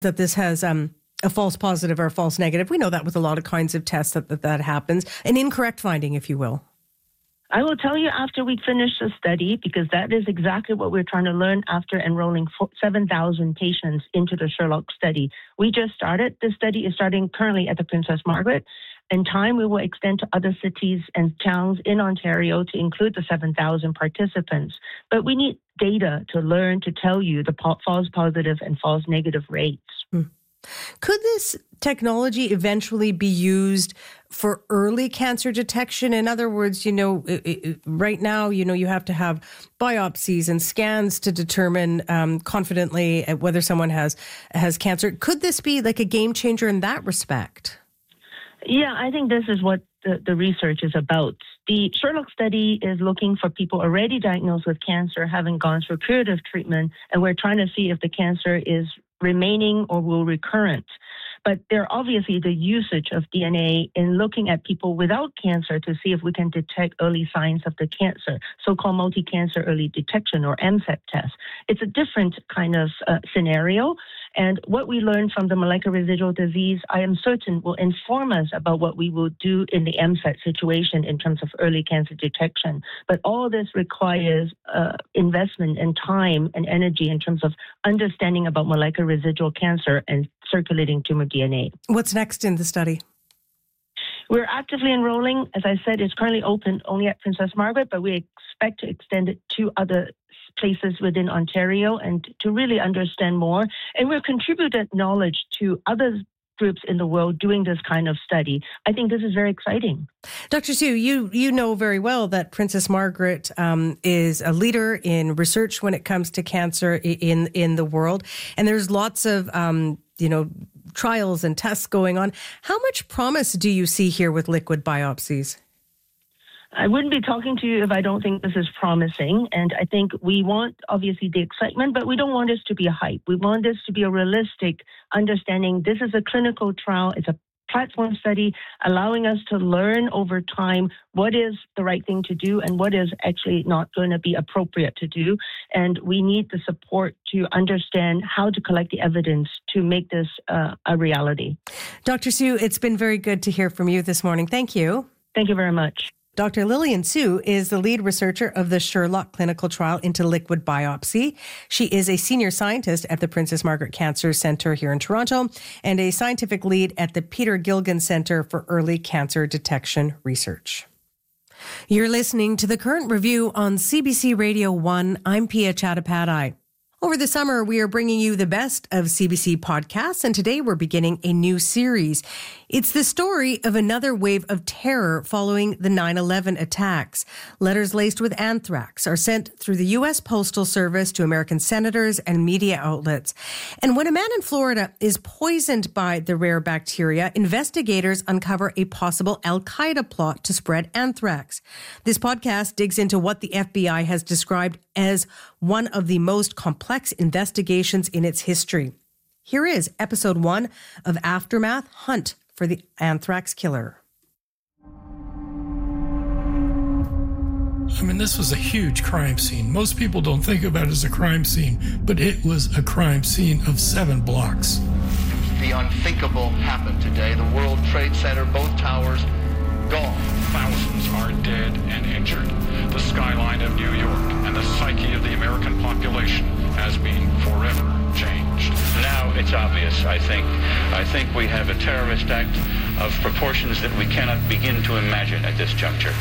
that this has a false positive or a false negative. We know that with a lot of kinds of tests that happens. An incorrect finding, if you will. I will tell you after we finish the study, because that is exactly what we're trying to learn after enrolling 7,000 patients into the Sherlock study. We just started. The study is starting currently at the Princess Margaret. In time, we will extend to other cities and towns in Ontario to include the 7,000 participants. But we need data to learn to tell you the false positive and false negative rates. Could this technology eventually be used for early cancer detection? In other words, right now, you have to have biopsies and scans to determine confidently whether someone has cancer. Could this be like a game changer in that respect? Yeah, I think this is what the research is about. The Sherlock study is looking for people already diagnosed with cancer, having gone through curative treatment, and we're trying to see if the cancer is remaining or will recurrent. But there obviously the usage of DNA in looking at people without cancer to see if we can detect early signs of the cancer, so-called multi-cancer early detection or MCED test. It's a different kind of scenario. And what we learned from the molecular residual disease, I am certain will inform us about what we will do in the MCED situation in terms of early cancer detection. But all this requires investment and time and energy in terms of understanding about molecular residual cancer and circulating tumor DNA. What's next in the study? We're actively enrolling. As I said, it's currently open only at Princess Margaret, but we expect to extend it to other places within Ontario and to really understand more. And we've contributed knowledge to other groups in the world doing this kind of study. I think this is very exciting. Dr. Sue, you know very well that Princess Margaret is a leader in research when it comes to cancer in the world. And there's lots of, trials and tests going on. How much promise do you see here with liquid biopsies? I wouldn't be talking to you if I don't think this is promising. And I think we want, obviously, the excitement, but we don't want this to be a hype. We want this to be a realistic understanding. This is a clinical trial. It's a platform study allowing us to learn over time what is the right thing to do and what is actually not going to be appropriate to do. And we need the support to understand how to collect the evidence to make this a reality. Dr. Sue, it's been very good to hear from you this morning. Thank you. Thank you very much. Dr. Lillian Sue is the lead researcher of the Sherlock clinical trial into liquid biopsy. She is a senior scientist at the Princess Margaret Cancer Centre here in Toronto and a scientific lead at the Peter Gilligan Centre for Early Cancer Detection Research. You're listening to The Current Review on CBC Radio 1. I'm Pia Chattopadhyay. Over the summer, we are bringing you the best of CBC podcasts, and today we're beginning a new series. It's the story of another wave of terror following the 9/11 attacks. Letters laced with anthrax are sent through the U.S. Postal Service to American senators and media outlets. And when a man in Florida is poisoned by the rare bacteria, investigators uncover a possible Al-Qaeda plot to spread anthrax. This podcast digs into what the FBI has described as one of the most complex investigations in its history. Here is episode 1 of Aftermath: Hunt for the Anthrax Killer. I mean, this was a huge crime scene. Most people don't think about it as a crime scene, but it was a crime scene of 7 blocks. The unthinkable happened today. The World Trade Center, both towers, gone. Thousands are dead and injured. The skyline of New York and the psyche of the American population has been forever changed. Now it's obvious, I think. I think we have a terrorist act of proportions that we cannot begin to imagine at this juncture.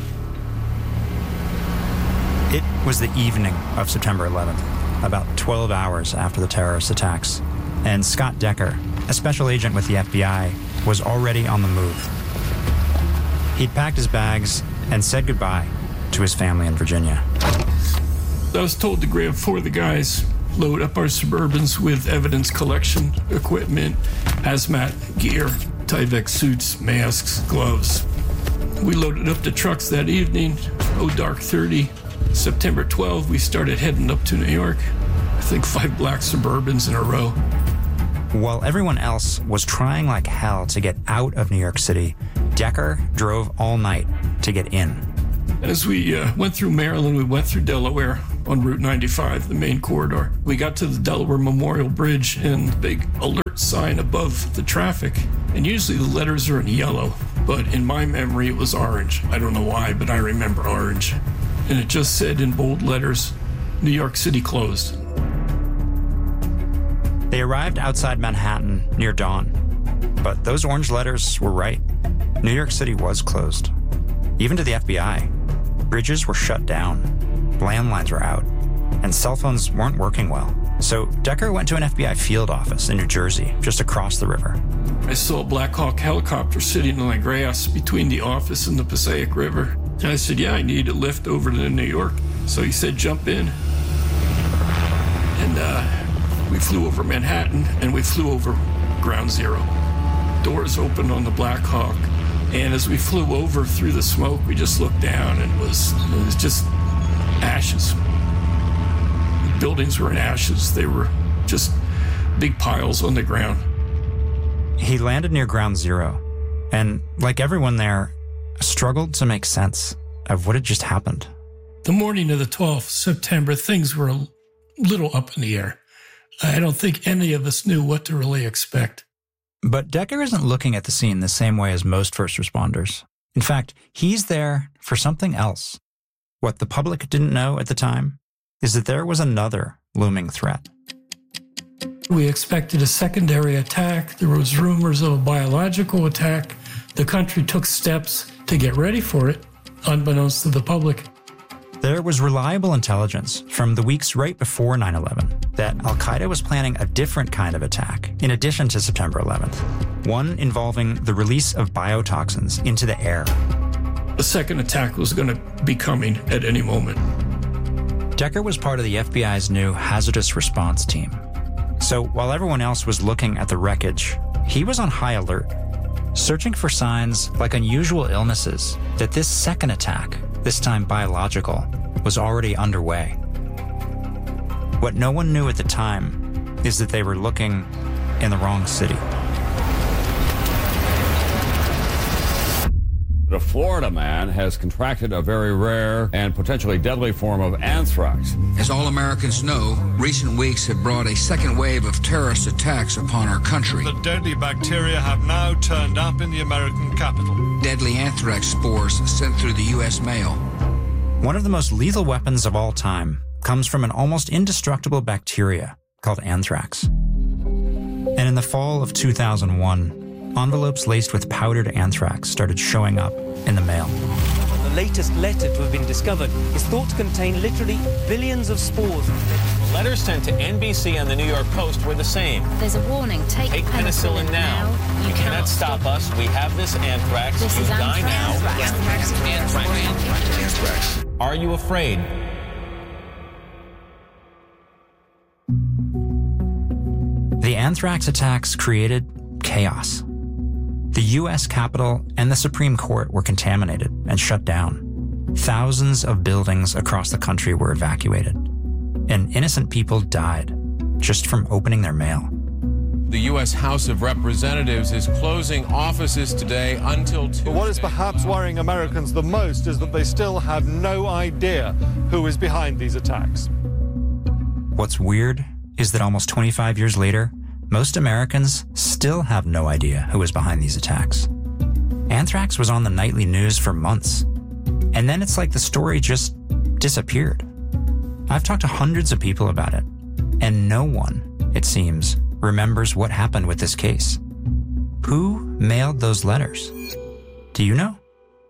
It was the evening of September 11th, about 12 hours after the terrorist attacks, and Scott Decker, a special agent with the FBI, was already on the move. He'd packed his bags and said goodbye to his family in Virginia. I was told to grab 4 of the guys, load up our Suburbans with evidence collection equipment, hazmat gear, Tyvek suits, masks, gloves. We loaded up the trucks that evening, dark 30. September 12, we started heading up to New York. I think 5 black Suburbans in a row. While everyone else was trying like hell to get out of New York City, Decker drove all night to get in. As we went through Maryland, we went through Delaware. on Route 95, the main corridor. We got to the Delaware Memorial Bridge and the big alert sign above the traffic. And usually the letters are in yellow, but in my memory it was orange. I don't know why, but I remember orange. And it just said in bold letters, New York City closed. They arrived outside Manhattan near dawn. But those orange letters were right. New York City was closed. Even to the FBI. Bridges were shut down. Landlines were out. And cell phones weren't working well. So Decker went to an FBI field office in New Jersey, just across the river. I saw a Black Hawk helicopter sitting on the grass between the office and the Passaic River. And I said, yeah, I need a lift over to New York. So he said, jump in. And we flew over Manhattan, and we flew over Ground Zero. Doors opened on the Black Hawk. And as we flew over through the smoke, we just looked down, and it was just ashes. The buildings were in ashes. They were just big piles on the ground. He landed near Ground Zero, and like everyone there, struggled to make sense of what had just happened. The morning of the 12th September, things were a little up in the air. I don't think any of us knew what to really expect. But Decker isn't looking at the scene the same way as most first responders. In fact, he's there for something else. What the public didn't know at the time is that there was another looming threat. We expected a secondary attack. There was rumors of a biological attack. The country took steps to get ready for it, unbeknownst to the public. There was reliable intelligence from the weeks right before 9/11 that al-Qaeda was planning a different kind of attack in addition to September 11th, one involving the release of biotoxins into the air. A second attack was going to be coming at any moment. Decker was part of the FBI's new hazardous response team. So while everyone else was looking at the wreckage, he was on high alert, searching for signs like unusual illnesses that this second attack, this time biological, was already underway. What no one knew at the time is that they were looking in the wrong city. A Florida man has contracted a very rare and potentially deadly form of anthrax. As all Americans know, recent weeks have brought a second wave of terrorist attacks upon our country. The deadly bacteria have now turned up in the American capital. Deadly anthrax spores sent through the U.S. mail. One of the most lethal weapons of all time comes from an almost indestructible bacteria called anthrax. And in the fall of 2001, envelopes laced with powdered anthrax started showing up in the mail. The latest letter to have been discovered is thought to contain literally billions of spores. Letters sent to NBC and the New York Post were the same. There's a warning. Take penicillin now. You cannot stop us. We have this anthrax. This you is die now. Anthrax. Are you afraid? The anthrax attacks created chaos. The U.S. Capitol and the Supreme Court were contaminated and shut down. Thousands of buildings across the country were evacuated. And innocent people died just from opening their mail. The U.S. House of Representatives is closing offices today until Tuesday. But what is perhaps worrying Americans the most is that they still have no idea who is behind these attacks. What's weird is that almost 25 years later, most Americans still have no idea who was behind these attacks. Anthrax was on the nightly news for months, and then it's like the story just disappeared. I've talked to hundreds of people about it, and no one, it seems, remembers what happened with this case. Who mailed those letters? Do you know?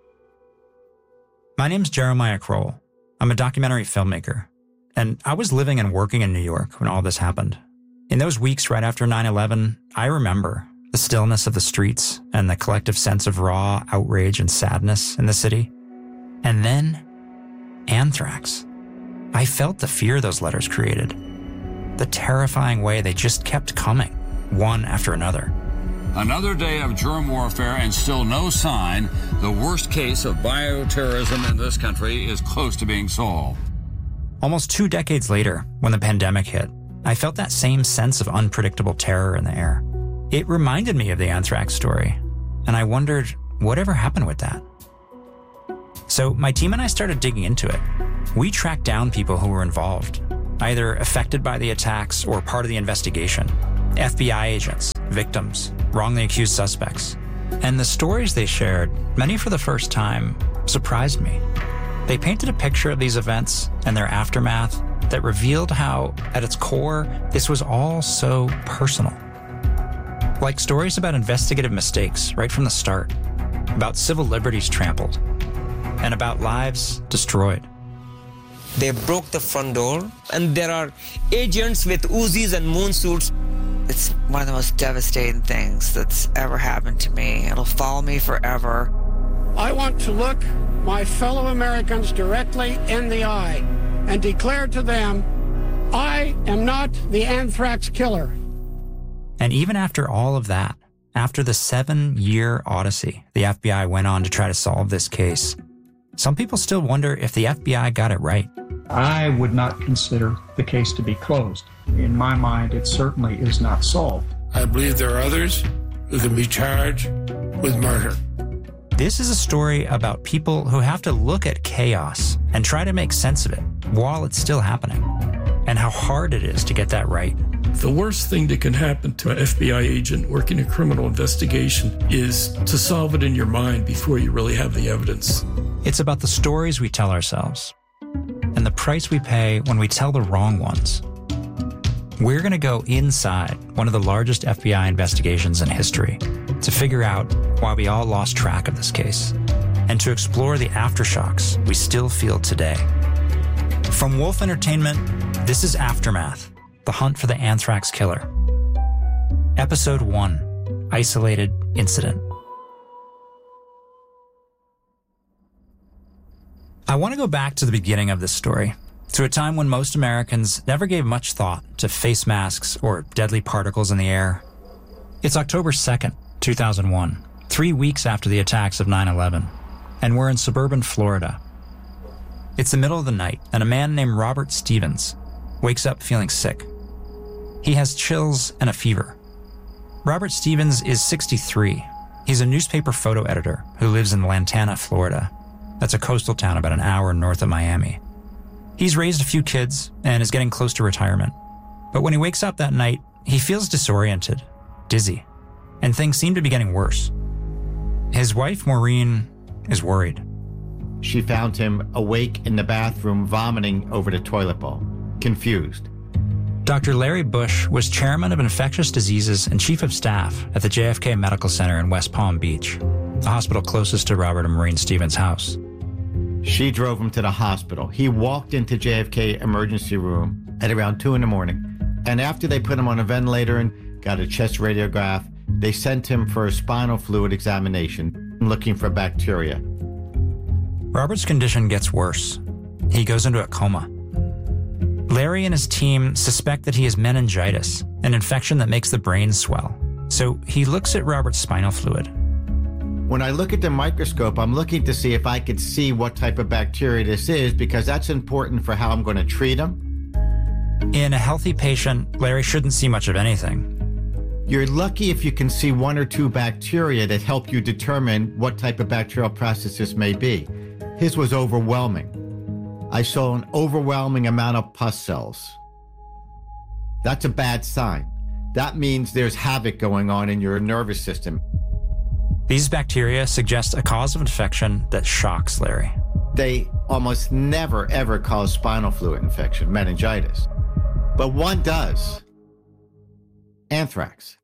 My name's Jeremiah Kroll. I'm a documentary filmmaker, and I was living and working in New York when all this happened. In those weeks right after 9/11, I remember the stillness of the streets and the collective sense of raw outrage and sadness in the city. And then, anthrax. I felt the fear those letters created. The terrifying way they just kept coming, one after another. Another day of germ warfare and still no sign the worst case of bioterrorism in this country is close to being solved. Almost 2 decades later, when the pandemic hit, I felt that same sense of unpredictable terror in the air. It reminded me of the anthrax story, and I wondered whatever happened with that. So my team and I started digging into it. we tracked down people who were involved, either affected by the attacks or part of the investigation. FBI agents, victims, wrongly accused suspects. And the stories they shared, many for the first time, surprised me. They painted a picture of these events and their aftermath that revealed how, at its core, this was all so personal. Like stories about investigative mistakes right from the start, about civil liberties trampled, and about lives destroyed. They broke the front door, and there are agents with Uzis and moon suits. It's one of the most devastating things that's ever happened to me. It'll follow me forever. I want to look my fellow Americans directly in the eye and declare to them, I am not the anthrax killer. And even after all of that, after the 7-year odyssey the FBI went on to try to solve this case, some people still wonder if the FBI got it right. I would not consider the case to be closed. In my mind, it certainly is not solved. I believe there are others who can be charged with murder. This is a story about people who have to look at chaos and try to make sense of it while it's still happening, and how hard it is to get that right. The worst thing that can happen to an FBI agent working a criminal investigation is to solve it in your mind before you really have the evidence. It's about the stories we tell ourselves and the price we pay when we tell the wrong ones. We're going to go inside one of the largest FBI investigations in history to figure out why we all lost track of this case and to explore the aftershocks we still feel today. From Wolf Entertainment, this is Aftermath, The Hunt for the Anthrax Killer. Episode 1, Isolated Incident. I want to go back to the beginning of this story, to a time when most Americans never gave much thought to face masks or deadly particles in the air. It's October 2nd, 2001, 3 weeks after the attacks of 9/11, and we're in suburban Florida. It's the middle of the night, and a man named Robert Stevens wakes up feeling sick. He has chills and a fever. Robert Stevens is 63. He's a newspaper photo editor who lives in Lantana, Florida. That's a coastal town about an hour north of Miami. He's raised a few kids and is getting close to retirement. But when he wakes up that night, he feels disoriented, dizzy, and things seem to be getting worse. His wife, Maureen, is worried. She found him awake in the bathroom, vomiting over the toilet bowl, confused. Dr. Larry Bush was chairman of infectious diseases and chief of staff at the JFK Medical Center in West Palm Beach, the hospital closest to Robert and Maureen Stevens' house. She drove him to the hospital. He walked into JFK emergency room at around 2 a.m. And after they put him on a ventilator and got a chest radiograph, they sent him for a spinal fluid examination, looking for bacteria. Robert's condition gets worse. He goes into a coma. Larry and his team suspect that he has meningitis, an infection that makes the brain swell. So he looks at Robert's spinal fluid. When I look at the microscope, I'm looking to see if I could see what type of bacteria this is, because that's important for how I'm going to treat him. In a healthy patient, Larry shouldn't see much of anything. You're lucky if you can see 1 or 2 bacteria that help you determine what type of bacterial process this may be. His was overwhelming. I saw an overwhelming amount of pus cells. That's a bad sign. That means there's havoc going on in your nervous system. These bacteria suggest a cause of infection that shocks Larry. They almost never, ever cause spinal fluid infection, meningitis. But one does. Anthrax.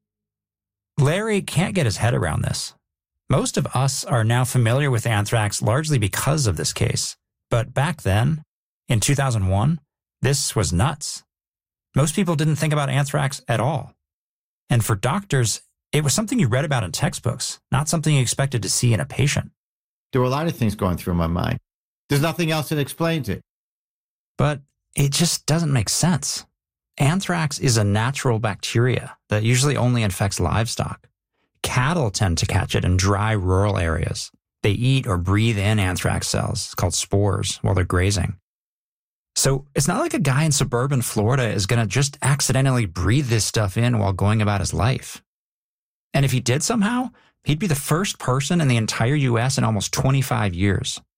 Larry can't get his head around this. Most of us are now familiar with anthrax largely because of this case. But back then, in 2001, this was nuts. Most people didn't think about anthrax at all. And for doctors, it was something you read about in textbooks, not something you expected to see in a patient. There were a lot of things going through my mind. There's nothing else that explains it. But it just doesn't make sense. Anthrax is a natural bacteria that usually only infects livestock. Cattle tend to catch it in dry rural areas. They eat or breathe in anthrax cells, called spores, while they're grazing. So it's not like a guy in suburban Florida is going to just accidentally breathe this stuff in while going about his life. And if he did somehow, he'd be the first person in the entire U.S. in almost 25 years.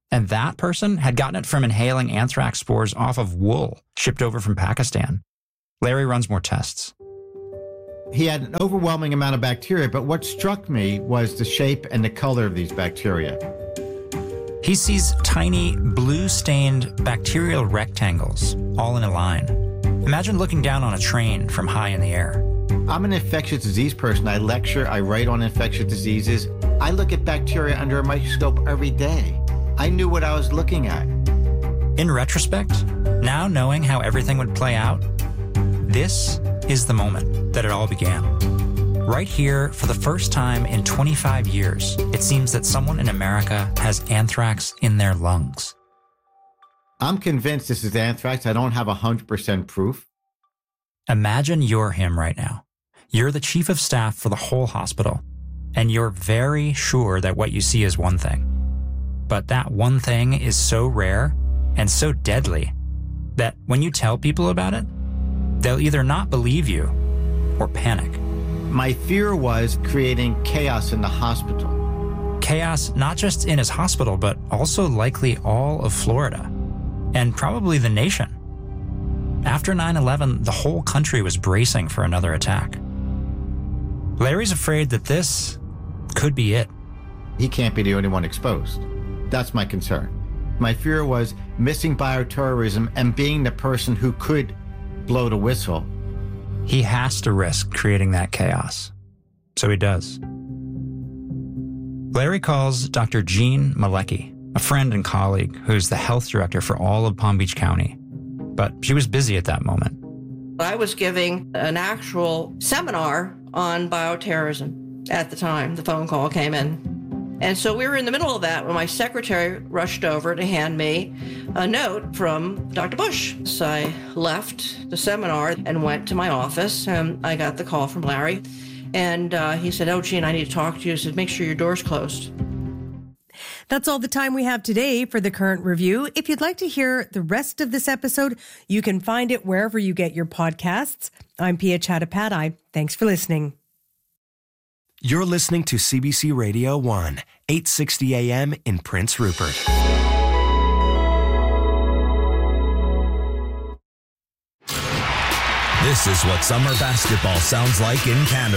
And that person had gotten it from inhaling anthrax spores off of wool shipped over from Pakistan. Larry runs more tests. He had an overwhelming amount of bacteria, but what struck me was the shape and the color of these bacteria. He sees tiny blue-stained bacterial rectangles all in a line. Imagine looking down on a train from high in the air. I'm an infectious disease person. I lecture, I write on infectious diseases. I look at bacteria under a microscope every day. I knew what I was looking at. In retrospect, now knowing how everything would play out, this is the moment that it all began. Right here, for the first time in 25 years, it seems that someone in America has anthrax in their lungs. I'm convinced this is anthrax. I don't have 100% proof. Imagine you're him right now. You're the chief of staff for the whole hospital, and you're very sure that what you see is one thing. But that one thing is so rare and so deadly that when you tell people about it, they'll either not believe you or panic. My fear was creating chaos in the hospital. Chaos not just in his hospital, but also likely all of Florida, and probably the nation. After 9/11, the whole country was bracing for another attack. Larry's afraid that this could be it. He can't be the only one exposed. That's my concern. My fear was missing bioterrorism and being the person who could blow the whistle. He has to risk creating that chaos. So he does. Larry calls Dr. Jean Malecki, a friend and colleague who's the health director for all of Palm Beach County. But she was busy at that moment. I was giving an actual seminar on bioterrorism at the time the phone call came in. And so we were in the middle of that when my secretary rushed over to hand me a note from Dr. Bush. So I left the seminar and went to my office, and I got the call from Larry. And he said, "Oh, Jean, I need to talk to you." He said, "Make sure your door's closed." That's all the time we have today for the Current Review. If you'd like to hear the rest of this episode, you can find it wherever you get your podcasts. I'm Pia Chattopadhyay. Thanks for listening. You're listening to CBC Radio 1, 860 AM in Prince Rupert. This is what summer basketball sounds like in Canada.